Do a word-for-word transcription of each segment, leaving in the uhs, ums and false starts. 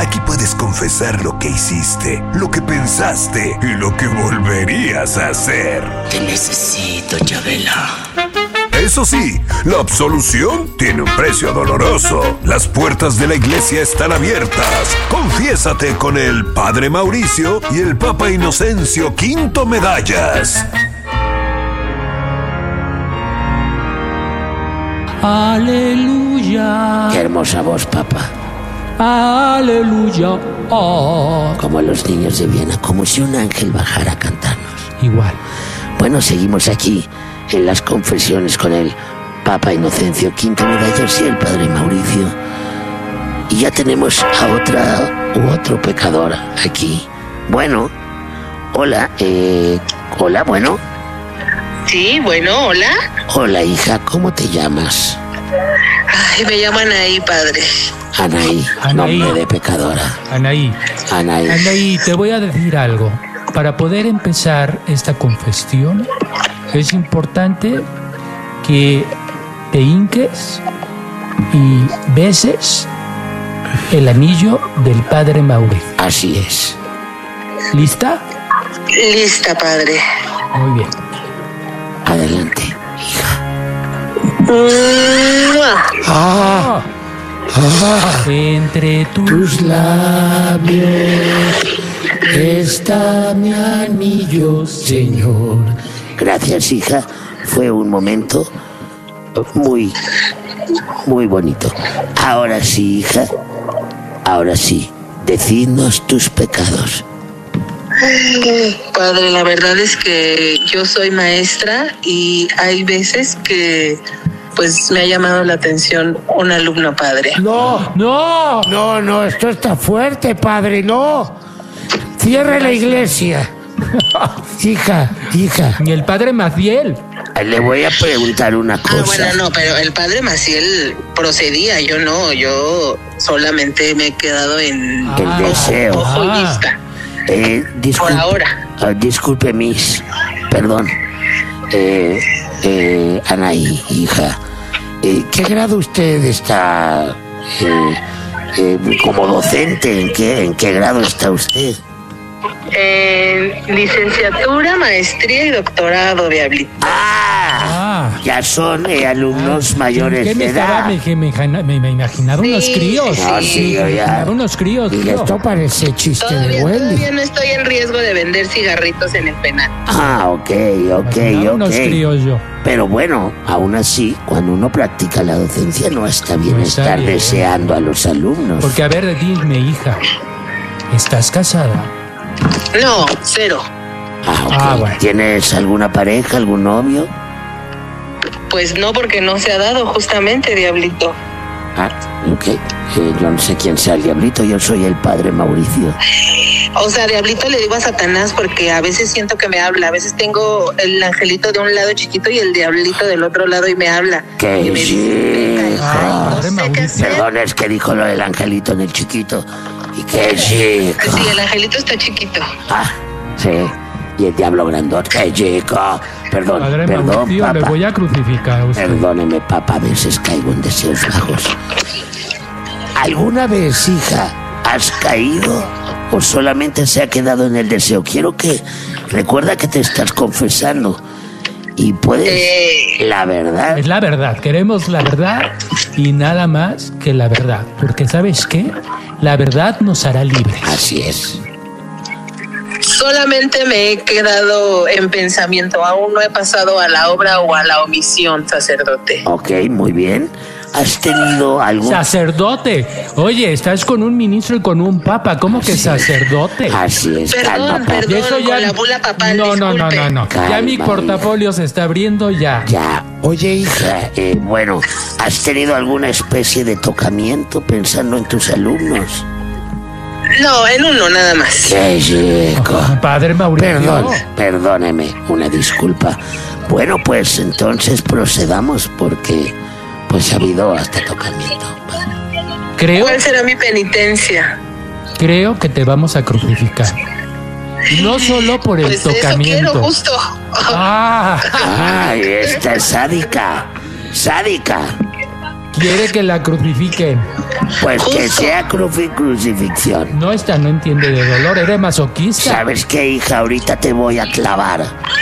Aquí puedes confesar lo que hiciste, lo que pensaste y lo que volverías a hacer. Te necesito, Chabela. Eso sí, la absolución tiene un precio doloroso. Las puertas de la iglesia están abiertas. Confiésate con el Padre Mauricio y el Papa Inocencio Quinto Medallas. Aleluya. Qué hermosa voz, papá. Aleluya. Oh. Como los niños de Viena, como si un ángel bajara a cantarnos. Igual. Bueno, seguimos aquí en las confesiones con el Papa Inocencio Quinto Medallas y el Padre Mauricio. Y ya tenemos a otra u otro pecador aquí. Bueno, hola, eh, hola, bueno. Sí, bueno, hola. Hola, hija, ¿cómo te llamas? Ay, me llaman ahí, padre. Anaí, Anaí. nombre de pecadora. Anaí. Anaí. Anaí, te voy a decir algo. Para poder empezar esta confesión, es importante que te hinques y beses el anillo del Padre Mauricio. Así es. ¿Lista? Lista, padre. Muy bien. Adelante, hija. ¡Mua! Ah, ah, Entre tus tus labios está mi anillo, Señor. Gracias, hija. Fue un momento muy, muy bonito. Ahora sí, hija. Ahora sí. Decidnos tus pecados. Padre, la verdad es que yo soy maestra y hay veces que pues me ha llamado la atención un alumno, padre. No, ¡No! no, no, esto está fuerte, padre, no. Cierre la iglesia. Hija, hija. Ni el Padre Maciel. Le voy a preguntar una cosa. Ah, bueno, no, pero el padre Maciel procedía, yo no, yo solamente me he quedado en El Ah. deseo. ojo y Ah. vista. Eh, disculpe, Por ahora. ah, disculpe, Miss. Perdón. Eh, eh, Anaí, hija. Eh, ¿Qué grado usted está eh, eh, como docente? ¿En qué, ¿En qué grado está usted? Eh, licenciatura, maestría y doctorado, Diablito. ¡Ah! Ah. Ya son eh, alumnos mayores ¿Qué me de estaba? edad. Me, que me, me, me, me imaginaba Sí, unos críos. No, sí, yo Me ya. imaginaba unos críos, Y tío. esto parece chiste de Todavía, Wendy. todavía no estoy en riesgo de vender cigarritos en el penal. Ah, ok, ok, Imaginaba unos ok. críos yo. Pero bueno, aún así, cuando uno practica la docencia, no está bien No está estar bien. deseando a los alumnos. Porque, a ver, dime, hija, ¿estás casada? No, cero. Ah, ok. Ah, bueno. ¿Tienes alguna pareja, algún novio? Pues no, porque no se ha dado justamente, Diablito. Ah, ok. Eh, yo no sé quién sea el diablito, yo soy el Padre Mauricio. O sea, Diablito le digo a Satanás porque a veces siento que me habla. A veces tengo el angelito de un lado chiquito y el diablito del otro lado y me habla. ¡Qué Y me dice, chica! "Ay, no sé qué hacer". Perdón, es que dijo lo del angelito en el chiquito. ¡Y qué chico! Sí, el angelito está chiquito. Ah, sí. Y el diablo grandote. ¡Qué chico! Perdón, Padre perdón, Mauricio, le papá. voy a crucificar a usted. Perdóneme, papá, a veces caigo en deseos bajos. ¿Alguna vez, hija, has caído o solamente se ha quedado en el deseo? Quiero que recuerda que te estás confesando y puedes, Eh. la verdad. Es la verdad, queremos la verdad y nada más que la verdad. Porque, ¿sabes qué? La verdad nos hará libres. Así es. Solamente me he quedado en pensamiento. Aún no he pasado a la obra o a la omisión, sacerdote. Ok, muy bien. ¿Has tenido algún... Sacerdote. Oye, estás con un ministro y con un papa. ¿Cómo que sacerdote? Así es, calma, Perdón, papá. perdón, Y eso ya- con la bula papal, No, no, no, disculpe. no, no. Calma, Ya mi hija. portafolio se está abriendo ya. Ya. Oye, hija, Eh, eh, bueno, ¿has tenido alguna especie de tocamiento pensando en tus alumnos? No, en uno nada más. ¡Qué chico! Padre Mauricio. Perdón, perdóneme, una disculpa. Bueno, pues entonces procedamos porque pues ha habido hasta tocamiento. Creo, ¿Cuál será mi penitencia? creo que te vamos a crucificar. Y no solo por el Pues eso tocamiento. quiero, justo. Ah, Ay, esta es sádica, sádica. Quiere que la crucifiquen. Pues que Justo. sea cruci- crucifixión. No, esta no entiende de dolor, eres masoquista. ¿Sabes qué, hija? Ahorita te voy a clavar.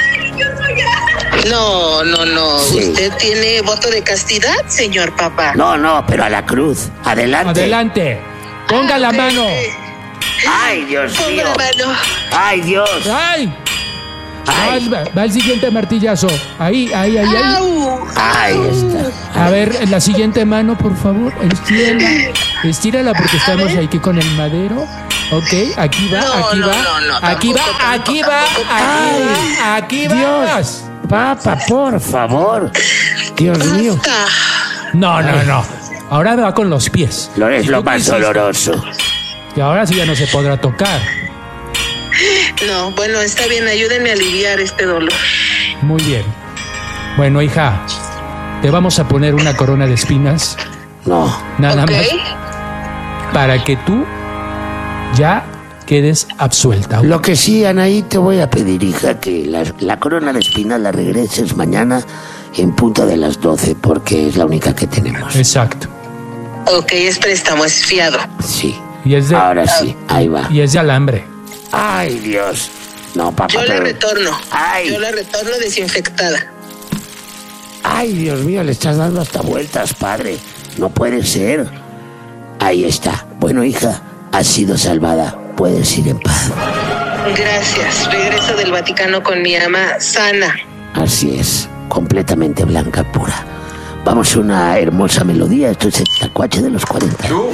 No, no, no. Sí. ¿Usted tiene voto de castidad, señor papá? No, no, pero a la cruz. Adelante. Adelante. Ponga la mano. Ay, Dios Ponga mío. la mano. Ay, Dios. ¡Ay! Ay, Va, va el siguiente martillazo. Ahí, ahí, ahí, ahí. ¡Au! ahí está. A ver, en la siguiente mano, por favor. Estírala. Estírala porque estamos aquí con el madero. Ok, aquí va, No, aquí no, va. no, no, Aquí va, tampoco, aquí tampoco, va, tampoco. aquí va, aquí Dios. va. Papa, por favor. Dios mío. Basta. No, no, no. Ahora va con los pies. Lo es ¿Y lo tú qué más hiciste? doloroso. Y ahora sí ya no se podrá tocar. No, bueno, está bien, ayúdenme a aliviar este dolor. Muy bien. Bueno, hija, te vamos a poner una corona de espinas, No. nada ¿Ok? más, para que tú ya quedes absuelta. Lo que sí, Anaí, te voy a pedir, hija, que la, la corona de espinas la regreses mañana en punto de las doce, porque es la única que tenemos. Exacto. Ok, es préstamo, es fiado. Sí. Y es de, Ahora sí, ahí va. y es de alambre. Ay, Dios. No, papá, Yo la pero- retorno. Ay. Yo la retorno desinfectada. Ay, Dios mío, le estás dando hasta vueltas, padre. No puede ser. Ahí está. Bueno, hija, has sido salvada. Puedes ir en paz. Gracias. Regreso del Vaticano con mi ama sana. Así es, completamente blanca, pura. Vamos a una hermosa melodía. Esto es el tacuache de los cuarenta. Yo